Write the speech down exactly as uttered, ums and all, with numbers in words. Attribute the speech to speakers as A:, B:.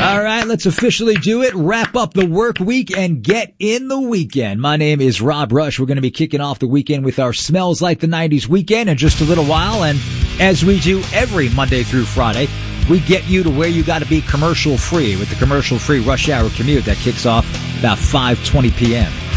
A: All right, let's officially do it. Wrap up the work week and get in the weekend. My name is Rob Rush. We're going to be kicking off the weekend with our Smells Like the nineties weekend in just a little while. And as we do every Monday through Friday, we get you to where you got to be commercial free with the commercial free rush hour commute that kicks off about five twenty p.m.